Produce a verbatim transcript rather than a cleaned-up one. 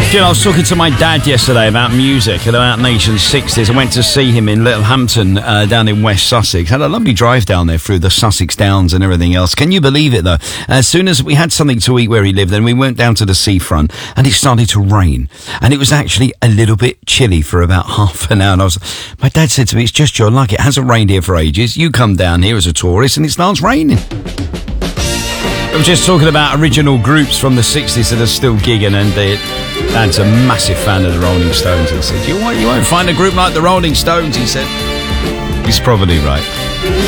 You know, I was talking to my dad yesterday about music and about Nation sixties. I went to see him in Littlehampton, uh, down in West Sussex. Had a lovely drive down there through the Sussex Downs and everything else. Can you believe it, though? As soon as we had something to eat where he lived, then we went down to the seafront and it started to rain. And it was actually a little bit chilly for about half an hour. And I was, my dad said to me, it's just your luck. It hasn't rained here for ages. You come down here as a tourist and it starts raining. I was just talking about original groups from the sixties that are still gigging, and they, Dad's a massive fan of the Rolling Stones. He said, you won't, you won't find a group like the Rolling Stones, he said. He's probably right.